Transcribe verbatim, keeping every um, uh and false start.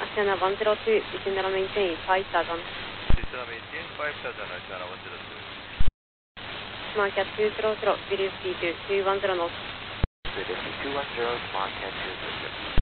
Sienna one zero two, descend and maintain five thousand. Descend and maintain five thousand, Sienna one zero two. Smart Cat two zero zero, Philly two two one zero knots. Philly two one zero, Smart Cat two zero zero.